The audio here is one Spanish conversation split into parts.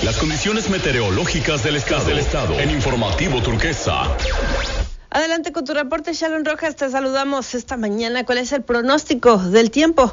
las condiciones meteorológicas del estado. En Informativo Turquesa. Adelante con tu reporte, Shalom Rojas. Te saludamos esta mañana. ¿Cuál es el pronóstico del tiempo?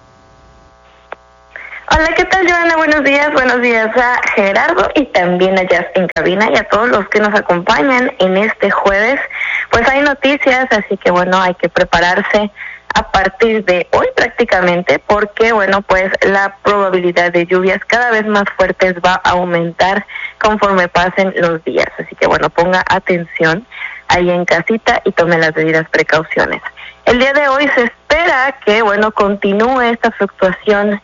Hola, ¿qué tal, Joana? Buenos días a Gerardo y también a Jazz en cabina y a todos los que nos acompañan en este jueves. Pues hay noticias, así que bueno, hay que prepararse a partir de hoy prácticamente, porque bueno, pues la probabilidad de lluvias cada vez más fuertes va a aumentar conforme pasen los días. Así que bueno, ponga atención ahí en casita y tome las debidas precauciones. El día de hoy se espera que bueno, continúe esta fluctuación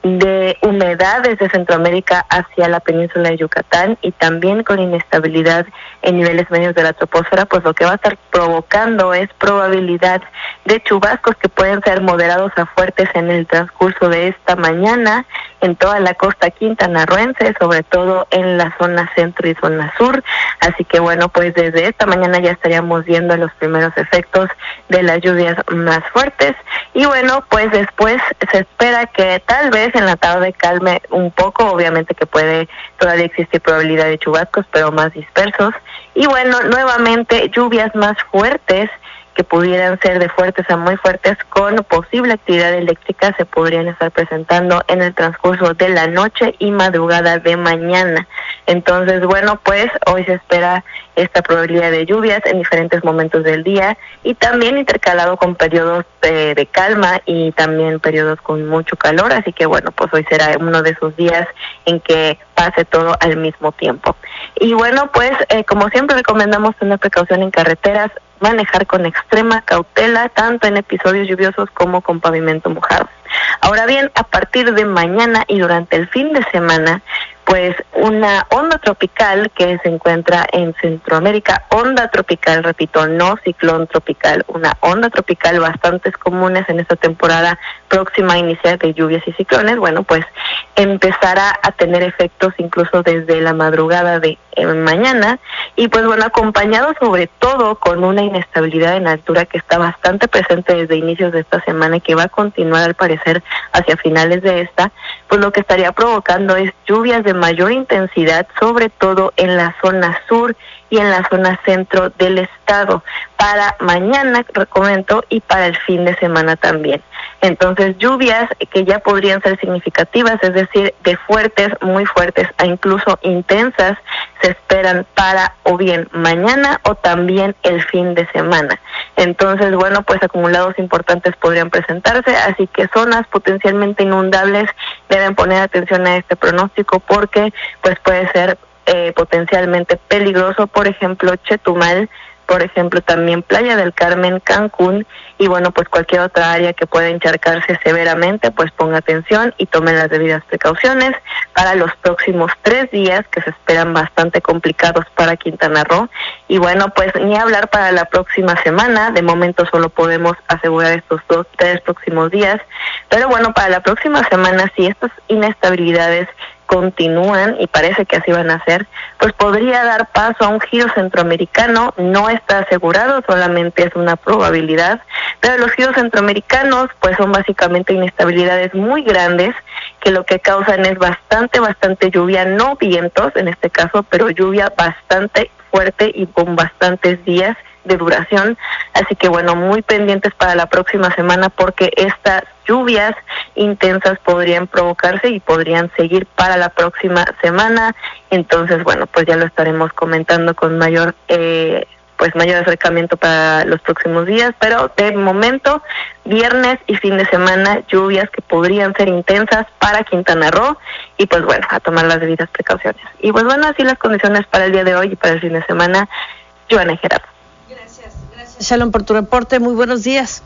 de humedad desde Centroamérica hacia la península de Yucatán y también con inestabilidad en niveles medios de la troposfera, pues lo que va a estar provocando es probabilidad de chubascos que pueden ser moderados a fuertes en el transcurso de esta mañana en toda la costa quintanarroense, sobre todo en la zona centro y zona sur. Así que bueno, pues desde esta mañana ya estaríamos viendo los primeros efectos de las lluvias más fuertes y bueno, pues después se espera que tal vez en la tarde calme un poco, obviamente que puede todavía existir probabilidad de chubascos, pero más dispersos. Y bueno, nuevamente lluvias más fuertes que pudieran ser de fuertes a muy fuertes con posible actividad eléctrica se podrían estar presentando en el transcurso de la noche y madrugada de mañana. Entonces, bueno, pues hoy se espera esta probabilidad de lluvias en diferentes momentos del día y también intercalado con periodos de calma y también periodos con mucho calor, así que bueno, pues hoy será uno de esos días en que pase todo al mismo tiempo. Y bueno, pues como siempre recomendamos tener precaución en carreteras, manejar con extrema cautela, tanto en episodios lluviosos como con pavimento mojado. Ahora bien, a partir de mañana y durante el fin de semana, pues una onda tropical que se encuentra en Centroamérica, onda tropical, repito, no ciclón tropical, una onda tropical bastantes comunes en esta temporada próxima a iniciar de lluvias y ciclones, bueno, pues empezará a tener efectos incluso desde la madrugada de mañana y pues bueno, acompañado sobre todo con una inestabilidad en altura que está bastante presente desde inicios de esta semana y que va a continuar al parecer hacia finales de esta, pues lo que estaría provocando es lluvias de mayor intensidad, sobre todo en la zona sur y en la zona centro del estado, para mañana, comento, y para el fin de semana también. Entonces, lluvias que ya podrían ser significativas, es decir, de fuertes, muy fuertes, a incluso intensas, se esperan para o bien mañana o también el fin de semana. Entonces, bueno, pues acumulados importantes podrían presentarse, así que zonas potencialmente inundables deben poner atención a este pronóstico porque pues puede ser potencialmente peligroso, por ejemplo, Chetumal, por ejemplo, también Playa del Carmen, Cancún, y bueno, pues cualquier otra área que pueda encharcarse severamente, pues ponga atención y tome las debidas precauciones para los próximos 3 días que se esperan bastante complicados para Quintana Roo. Y bueno, pues ni hablar para la próxima semana, de momento solo podemos asegurar estos 3 próximos días, pero bueno, para la próxima semana, si estas inestabilidades continúan y parece que así van a ser, pues podría dar paso a un giro centroamericano, no está asegurado, solamente es una probabilidad, pero los giros centroamericanos pues son básicamente inestabilidades muy grandes que lo que causan es bastante lluvia, no vientos en este caso, pero lluvia bastante fuerte y con bastantes días de duración, así que bueno, muy pendientes para la próxima semana porque estas lluvias intensas podrían provocarse y podrían seguir para la próxima semana. Entonces bueno, pues ya lo estaremos comentando con mayor acercamiento para los próximos días, pero de momento viernes y fin de semana lluvias que podrían ser intensas para Quintana Roo y pues bueno, a tomar las debidas precauciones. Y pues bueno, así las condiciones para el día de hoy y para el fin de semana. Joana y Gerardo. Gracias Shalom por tu reporte, muy buenos días.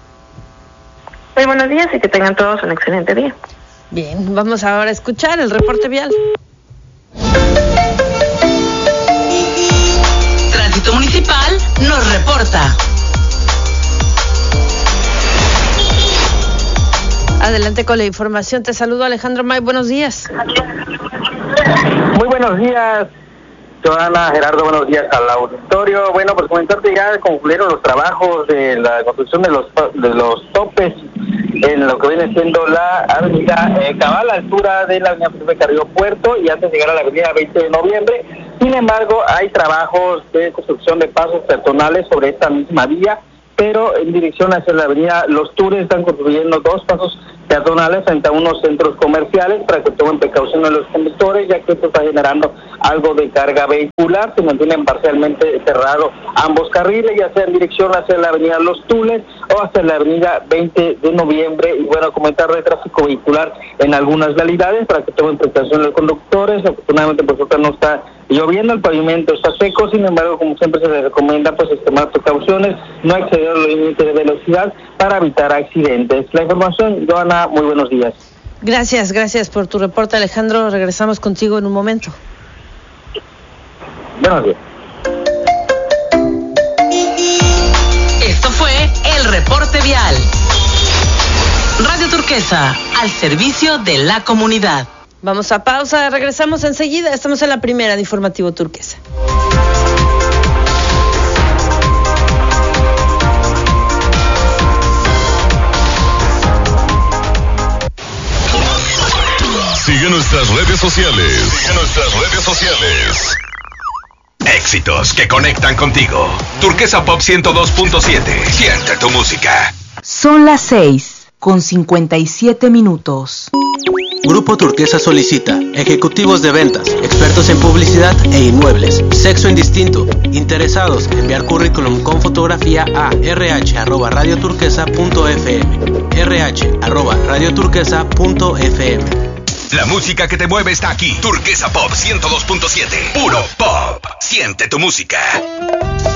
Muy buenos días y que tengan todos un excelente día. Bien, vamos ahora a escuchar el reporte vial. Tránsito Municipal nos reporta. Adelante con la información, te saludo Alejandro May, buenos días. Muy buenos días. Joana, Gerardo, buenos días al auditorio. Bueno, pues comentarte, ya concluyeron los trabajos de la construcción de los topes en lo que viene siendo la avenida Cabal, a la altura de la avenida Felipe Carrillo Puerto, y antes de llegar a la avenida 20 de noviembre. Sin embargo, hay trabajos de construcción de pasos peatonales sobre esta misma vía, pero en dirección hacia la avenida Los Tours están construyendo 2 pasos peatonales frente a unos centros comerciales para que tomen precaución a los conductores, ya que esto está generando algo de carga vehicular. Se mantienen parcialmente cerrados ambos carriles, ya sea en dirección hacia la avenida Los Tules o hacia la avenida 20 de noviembre. Y bueno, comentar de tráfico vehicular en algunas vialidades para que tomen precaución los conductores. Afortunadamente, pues ahorita no está lloviendo, el pavimento está seco, sin embargo, como siempre se les recomienda, pues extremar precauciones, no exceder los límites de velocidad para evitar accidentes. La información, Joana, muy buenos días. Gracias por tu reporte, Alejandro. Regresamos contigo en un momento. Buenos días. Esto fue el reporte vial. Radio Turquesa, al servicio de la comunidad. Vamos a pausa, regresamos enseguida. Estamos en la primera de Informativo Turquesa. Sigue nuestras redes sociales. Éxitos que conectan contigo. Turquesa Pop 102.7. Siente tu música. Son las 6:57. Grupo Turquesa solicita ejecutivos de ventas, expertos en publicidad e inmuebles, sexo indistinto, interesados en enviar currículum con fotografía a rh@radioturquesa.fm, rh@radioturquesa.fm. La música que te mueve está aquí. Turquesa Pop 102.7. Puro pop. Siente tu música.